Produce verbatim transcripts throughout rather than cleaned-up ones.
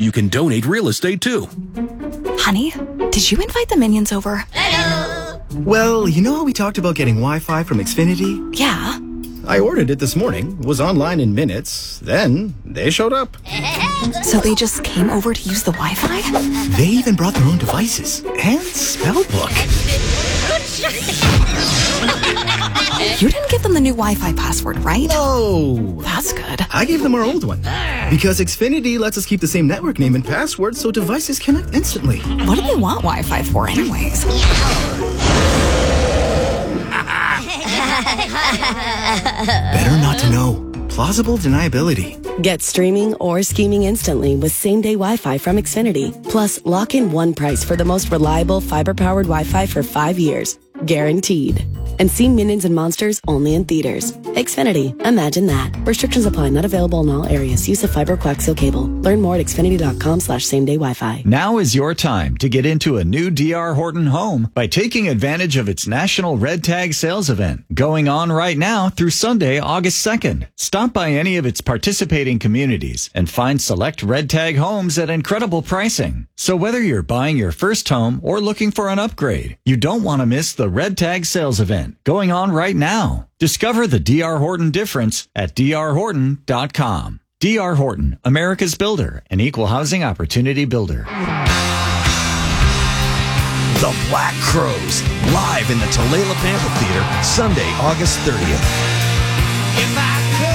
you can donate real estate too. Honey, did you invite the minions over? Hello. Well, you know how we talked about getting Wi-Fi from Xfinity? Yeah. I ordered it this morning, was online in minutes, then they showed up. So they just came over to use the Wi-Fi? They even brought their own devices and spell book. You didn't give them the new Wi-Fi password, right? No. That's good. I gave them our old one. Because Xfinity lets us keep the same network name and password so devices connect instantly. What do they want Wi-Fi for anyways? Better not to know. Plausible deniability. Get streaming or scheming instantly with same-day Wi-Fi from Xfinity. Plus, lock in one price for the most reliable fiber-powered Wi-Fi for five years. Guaranteed. And see Minions and Monsters only in theaters. Xfinity. Imagine that. Restrictions apply. Not available in all areas. Use of fiber coaxial cable. Learn more at xfinity.com slash same-day Wi-Fi. Now is your time to get into a new D R Horton home by taking advantage of its National Red Tag Sales Event going on right now through Sunday, August second. Stop by any of its participating communities and find select Red Tag homes at incredible pricing. So whether you're buying your first home or looking for an upgrade, you don't want to miss the Red Tag Sales Event going on right now. Discover the D R Horton difference at d r horton dot com. D R Horton, America's builder and equal housing opportunity builder. The Black Crowes, live in the Tulalip Amphitheater, Sunday, August thirtieth. If I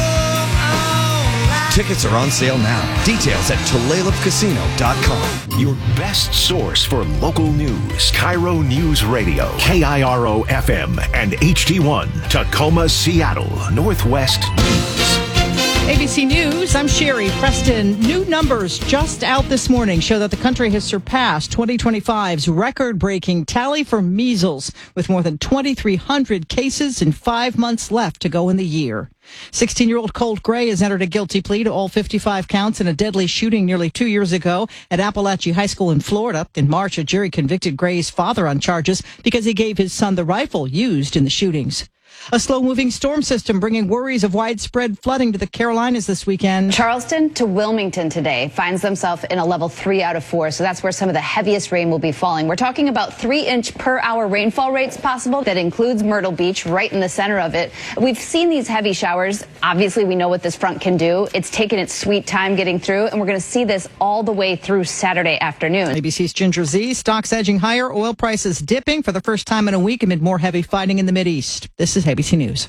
Tickets are on sale now. Details at tulalip casino dot com. Your best source for local news. Cairo News Radio. K I R O F M and H D one. Tacoma, Seattle. Northwest News. A B C News, I'm Sherry Preston. New numbers just out this morning show that the country has surpassed twenty twenty-five's record-breaking tally for measles, with more than twenty-three hundred cases and five months left to go in the year. sixteen-year-old Colt Gray has entered a guilty plea to all fifty-five counts in a deadly shooting nearly two years ago at Appalachia High School in Florida. In March, a jury convicted Gray's father on charges because he gave his son the rifle used in the shootings. A slow-moving storm system bringing worries of widespread flooding to the Carolinas this weekend. Charleston to Wilmington today finds themselves in a level three out of four, so that's where some of the heaviest rain will be falling. We're talking about three-inch per hour rainfall rates possible. That includes Myrtle Beach, right in the center of it. We've seen these heavy showers. Obviously, we know what this front can do. It's taken its sweet time getting through, and we're going to see this all the way through Saturday afternoon. A B C's Ginger Z. Stocks edging higher, oil prices dipping for the first time in a week amid more heavy fighting in the Mideast. This is A B C News.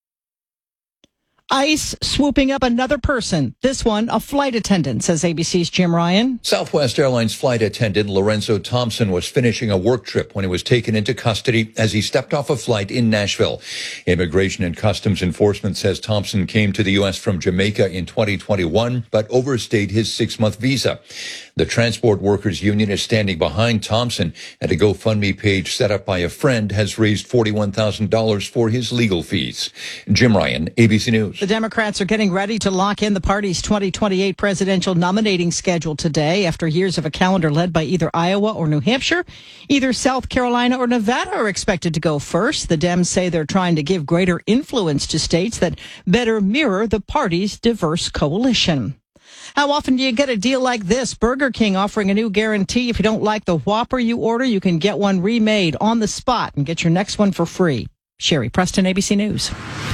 ICE swooping up another person. This one, a flight attendant, says A B C's Jim Ryan. Southwest Airlines flight attendant Lorenzo Thompson was finishing a work trip when he was taken into custody as he stepped off a flight in Nashville. Immigration and Customs Enforcement says Thompson came to the U S from Jamaica in twenty twenty-one, but overstayed his six-month visa. The Transport Workers Union is standing behind Thompson, and a GoFundMe page set up by a friend has raised forty-one thousand dollars for his legal fees. Jim Ryan, A B C News. The Democrats are getting ready to lock in the party's twenty twenty-eight presidential nominating schedule today after years of a calendar led by either Iowa or New Hampshire. Either South Carolina or Nevada are expected to go first. The Dems say they're trying to give greater influence to states that better mirror the party's diverse coalition. How often do you get a deal like this? Burger King offering a new guarantee. If you don't like the Whopper you order, you can get one remade on the spot and get your next one for free. Sherry Preston, A B C News.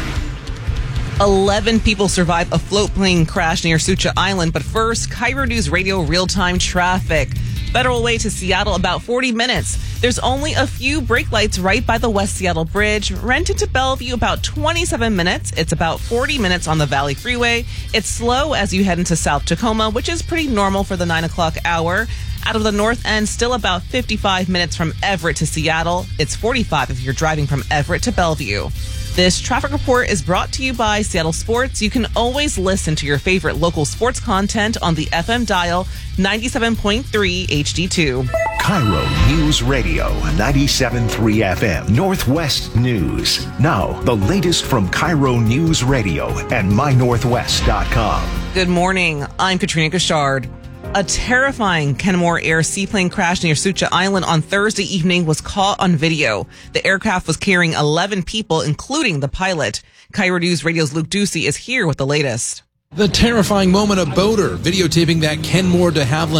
Eleven people survive a float plane crash near Sucha Island. But first, Cairo News Radio real-time traffic. Federal Way to Seattle, about forty minutes. There's only a few brake lights right by the West Seattle Bridge. Renton to Bellevue, about twenty-seven minutes. It's about forty minutes on the Valley Freeway. It's slow as you head into South Tacoma, which is pretty normal for the nine o'clock hour. Out of the north end, still about fifty-five minutes from Everett to Seattle. It's forty-five if you're driving from Everett to Bellevue. This traffic report is brought to you by Seattle Sports. You can always listen to your favorite local sports content on the F M dial ninety-seven point three H D two. Cairo News Radio, ninety-seven point three F M. Northwest News. Now, the latest from Cairo News Radio and my northwest dot com. Good morning. I'm Katrina Gashard. A terrifying Kenmore Air seaplane crash near Sucha Island on Thursday evening was caught on video. The aircraft was carrying eleven people, including the pilot. Cairo News Radio's Luke Ducey is here with the latest. The terrifying moment, a boater videotaping that Kenmore de Havilland